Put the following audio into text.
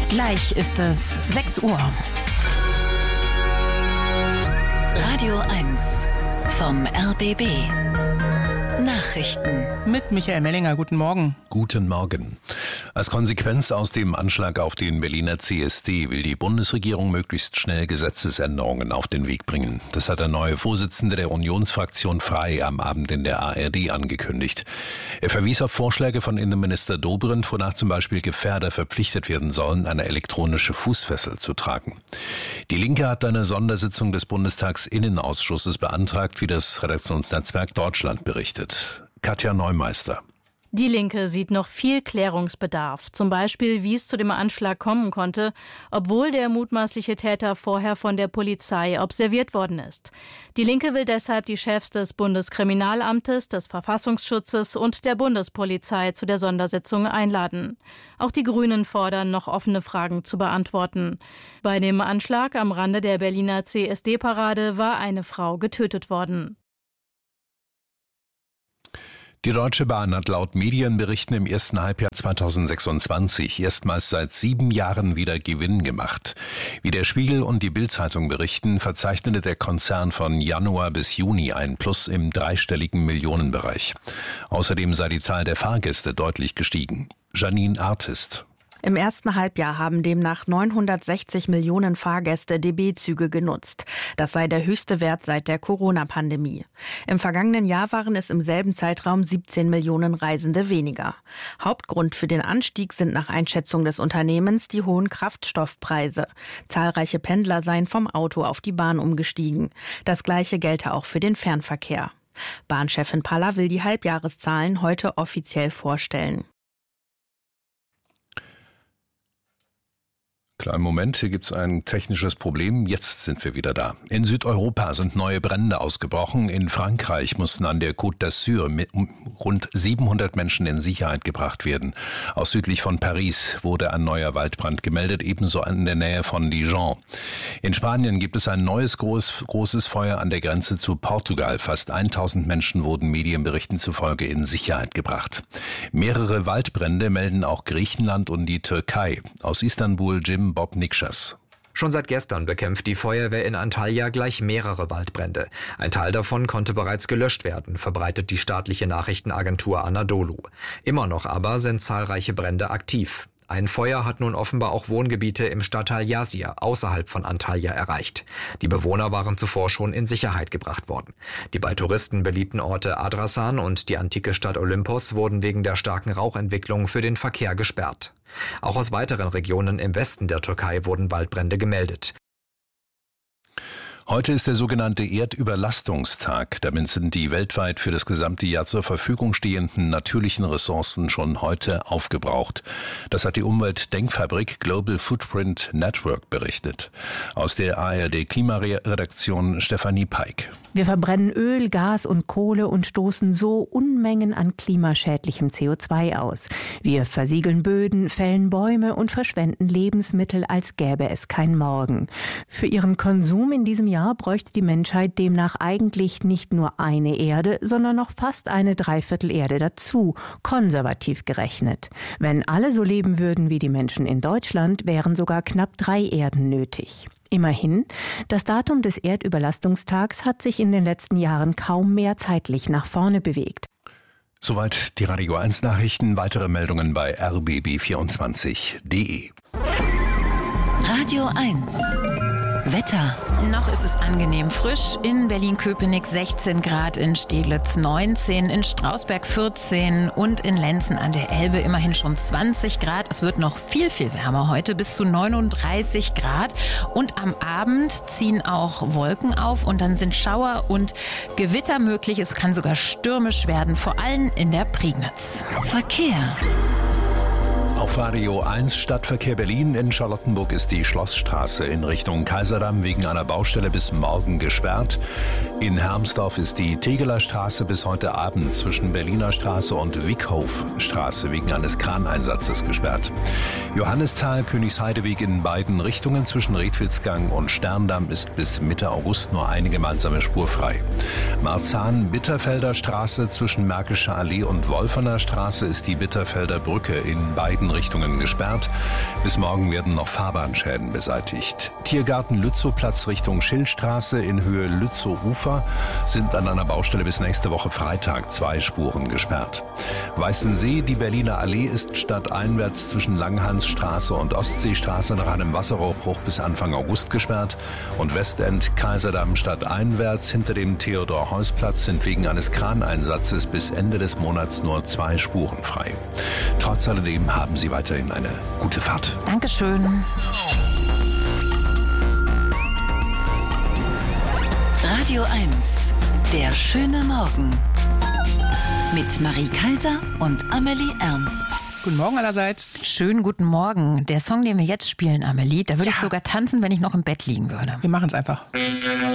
Gleich ist es 6 Uhr. Radio 1 vom RBB. Nachrichten. Mit Michael Mellinger, guten Morgen. Guten Morgen. Als Konsequenz aus dem Anschlag auf den Berliner CSD will die Bundesregierung möglichst schnell Gesetzesänderungen auf den Weg bringen. Das hat der neue Vorsitzende der Unionsfraktion Frei am Abend in der ARD angekündigt. Er verwies auf Vorschläge von Innenminister Dobrindt, wonach zum Beispiel Gefährder verpflichtet werden sollen, eine elektronische Fußfessel zu tragen. Die Linke hat eine Sondersitzung des Bundestagsinnenausschusses beantragt, wie das Redaktionsnetzwerk Deutschland berichtet. Katja Neumeister. Die Linke sieht noch viel Klärungsbedarf. Zum Beispiel, wie es zu dem Anschlag kommen konnte, obwohl der mutmaßliche Täter vorher von der Polizei observiert worden ist. Die Linke will deshalb die Chefs des Bundeskriminalamtes, des Verfassungsschutzes und der Bundespolizei zu der Sondersitzung einladen. Auch die Grünen fordern, noch offene Fragen zu beantworten. Bei dem Anschlag am Rande der Berliner CSD-Parade war eine Frau getötet worden. Die Deutsche Bahn hat laut Medienberichten im ersten Halbjahr 2026 erstmals seit 7 Jahren wieder Gewinn gemacht. Wie der Spiegel und die Bild-Zeitung berichten, verzeichnete der Konzern von Januar bis Juni ein Plus im dreistelligen Millionenbereich. Außerdem sei die Zahl der Fahrgäste deutlich gestiegen. Janine Artist. Im ersten Halbjahr haben demnach 960 Millionen Fahrgäste DB-Züge genutzt. Das sei der höchste Wert seit der Corona-Pandemie. Im vergangenen Jahr waren es im selben Zeitraum 17 Millionen Reisende weniger. Hauptgrund für den Anstieg sind nach Einschätzung des Unternehmens die hohen Kraftstoffpreise. Zahlreiche Pendler seien vom Auto auf die Bahn umgestiegen. Das Gleiche gelte auch für den Fernverkehr. Bahnchefin Paller will die Halbjahreszahlen heute offiziell vorstellen. Kleinen Moment, hier gibt es ein technisches Problem. Jetzt sind wir wieder da. In Südeuropa sind neue Brände ausgebrochen. In Frankreich mussten an der Côte d'Azur rund 700 Menschen in Sicherheit gebracht werden. Auch südlich von Paris wurde ein neuer Waldbrand gemeldet, ebenso in der Nähe von Dijon. In Spanien gibt es ein neues großes Feuer an der Grenze zu Portugal. Fast 1000 Menschen wurden Medienberichten zufolge in Sicherheit gebracht. Mehrere Waldbrände melden auch Griechenland und die Türkei. Aus Istanbul Bob Nikschas. Schon seit gestern bekämpft die Feuerwehr in Antalya gleich mehrere Waldbrände. Ein Teil davon konnte bereits gelöscht werden, verbreitet die staatliche Nachrichtenagentur Anadolu. Immer noch aber sind zahlreiche Brände aktiv. Ein Feuer hat nun offenbar auch Wohngebiete im Stadtteil Yazir außerhalb von Antalya erreicht. Die Bewohner waren zuvor schon in Sicherheit gebracht worden. Die bei Touristen beliebten Orte Adrasan und die antike Stadt Olympos wurden wegen der starken Rauchentwicklung für den Verkehr gesperrt. Auch aus weiteren Regionen im Westen der Türkei wurden Waldbrände gemeldet. Heute ist der sogenannte Erdüberlastungstag. Damit sind die weltweit für das gesamte Jahr zur Verfügung stehenden natürlichen Ressourcen schon heute aufgebraucht. Das hat die Umweltdenkfabrik Global Footprint Network berichtet. Aus der ARD-Klimaredaktion Stefanie Peik. Wir verbrennen Öl, Gas und Kohle und stoßen so Unmengen an klimaschädlichem CO2 aus. Wir versiegeln Böden, fällen Bäume und verschwenden Lebensmittel, als gäbe es kein Morgen. Für ihren Konsum in diesem Jahr bräuchte die Menschheit demnach eigentlich nicht nur eine Erde, sondern noch fast eine Dreiviertel-Erde dazu, konservativ gerechnet. Wenn alle so leben würden wie die Menschen in Deutschland, wären sogar knapp 3 Erden nötig. Immerhin, das Datum des Erdüberlastungstags hat sich in den letzten Jahren kaum mehr zeitlich nach vorne bewegt. Soweit die Radio 1 Nachrichten. Weitere Meldungen bei rbb24.de. Radio 1 Wetter. Noch ist es angenehm frisch. In Berlin-Köpenick 16 Grad, in Steglitz 19, in Strausberg 14 und in Lenzen an der Elbe immerhin schon 20 Grad. Es wird noch viel, viel wärmer heute, bis zu 39 Grad. Und am Abend ziehen auch Wolken auf und dann sind Schauer und Gewitter möglich. Es kann sogar stürmisch werden, vor allem in der Prignitz. Verkehr. Auf Radio 1 Stadtverkehr Berlin. In Charlottenburg ist die Schlossstraße in Richtung Kaiserdamm wegen einer Baustelle bis morgen gesperrt. In Hermsdorf ist die Tegeler Straße bis heute Abend zwischen Berliner Straße und Wickhofstraße wegen eines Kraneinsatzes gesperrt. Johannisthal, Königsheideweg in beiden Richtungen zwischen Redwitzgang und Sterndamm ist bis Mitte August nur eine gemeinsame Spur frei. Marzahn-Bitterfelder Straße zwischen Märkischer Allee und Wolfener Straße ist die Bitterfelder Brücke in beiden beiden Richtungen gesperrt. Bis morgen werden noch Fahrbahnschäden beseitigt. Tiergarten Lützowplatz Richtung Schillstraße in Höhe Lützow-Ufer sind an einer Baustelle bis nächste Woche Freitag 2 Spuren gesperrt. Weißensee, die Berliner Allee ist stadteinwärts zwischen Langhansstraße und Ostseestraße nach einem Wasserrohrbruch bis Anfang August gesperrt. Und Westend Kaiserdamm stadteinwärts hinter dem Theodor-Heuss-Platz sind wegen eines Kraneinsatzes bis Ende des Monats nur 2 Spuren frei. Trotz alledem haben Sie weiterhin eine gute Fahrt. Dankeschön. Radio 1, der schöne Morgen. Mit Marie Kaiser und Amelie Ernst. Guten Morgen allerseits. Schönen guten Morgen. Der Song, den wir jetzt spielen, Amelie, da würde ich sogar tanzen, wenn ich noch im Bett liegen würde. Wir machen es einfach.